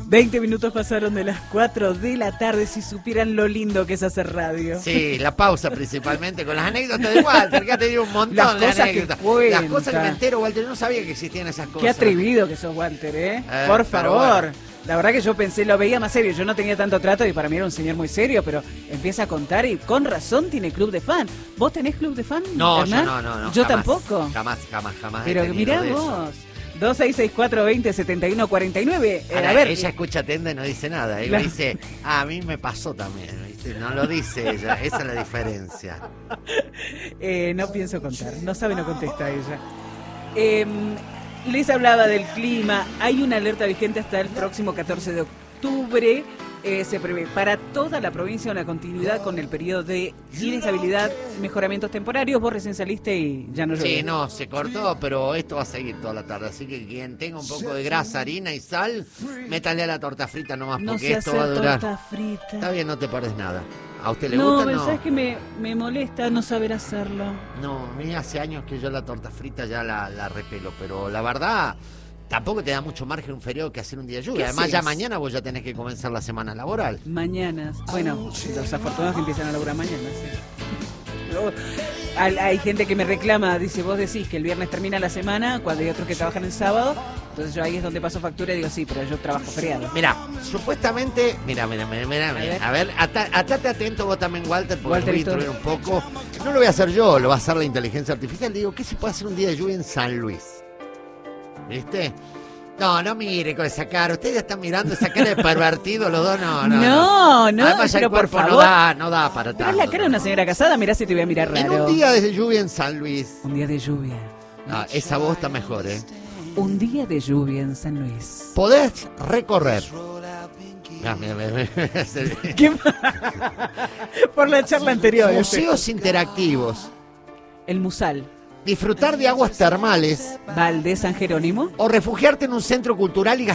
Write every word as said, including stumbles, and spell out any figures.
veinte minutos pasaron de las cuatro de la tarde. Si supieran lo lindo que es hacer radio. Sí, la pausa principalmente con las anécdotas de Walter, que ha tenido un montón Las de cosas anécdotas. que Las cosas que me entero, Walter, yo no sabía que existían esas cosas. Qué atrevido que sos, Walter, ¿eh? Eh, Por pero favor. bueno. La verdad que yo pensé, lo veía más serio. Yo no tenía tanto trato y para mí era un señor muy serio, pero empieza a contar y con razón tiene club de fan. ¿Vos tenés club de fan, No, Hernán? yo no, no, no. Yo jamás, tampoco. Jamás, jamás, jamás. Pero he tenido mirá de eso. vos. dos seis seis cuatro dos cero siete uno cuatro nueve. Eh, Ahora, a ver. ella escucha Tenda y no dice nada. Ella Claro. dice, ah, a mí me pasó también. ¿Viste? No lo dice ella. Esa es la diferencia. Eh, no pienso contar. No sabe, no contesta ella. Eh, les hablaba del clima. Hay una alerta vigente hasta el próximo catorce de octubre. Eh, se prevé para toda la provincia una continuidad con el periodo de inestabilidad, mejoramientos temporarios. Vos recién saliste y ya no llueve. Sí, no, se cortó, pero esto va a seguir toda la tarde. Así que quien tenga un poco de grasa, harina y sal, métale a la torta frita nomás, No porque sé esto hacer va a durar. torta frita. Está bien, no te perdés nada. ¿A usted le No, gusta? pero No, sabes que me, me molesta no saber hacerlo. no, a mí hace años que yo la torta frita ya la, la repelo, pero la verdad tampoco te da mucho margen un feriado que hacer un día de lluvia. ¿Qué Además haces? ya mañana vos ya tenés que comenzar la semana laboral. Mañanas. Bueno, los afortunados que empiezan a laburar mañana, sí. Luego, hay, hay gente que me reclama, dice, vos decís que el viernes termina la semana, cuando hay otros que trabajan el sábado. Entonces yo ahí es donde paso factura y digo, sí, pero yo trabajo feriado. Mira, supuestamente, mira, mira, mira, mira, mira. A ver, ata- atate atento vos también, Walter, porque Walter, voy a y todo. instruir un poco. No lo voy a hacer yo, lo va a hacer la inteligencia artificial. Le digo, ¿qué se puede hacer un día de lluvia en San Luis? ¿Viste? No, no mire con esa cara. Ustedes ya están mirando esa cara de pervertido, los dos, no, no. No, no, Además ya pero el por cuerpo no favor. da, no da para Pero tanto. es la cara de una señora casada, mirá si te voy a mirar En raro. un día de lluvia en San Luis. Un día de lluvia. Ah, esa voz está mejor, ¿eh? Un día de lluvia en San Luis. Podés recorrer. Ah, mira, mira, mira. ¿Qué? Por la charla anterior. este. Museos interactivos. El Musal. Disfrutar de aguas termales Valdés San Jerónimo. o refugiarte en un centro cultural y